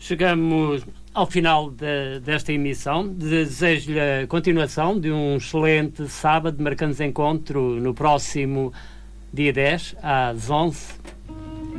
Chegamos ao final desta emissão. Desejo-lhe a continuação de um excelente sábado. Marcamos encontro no próximo dia 10, às 11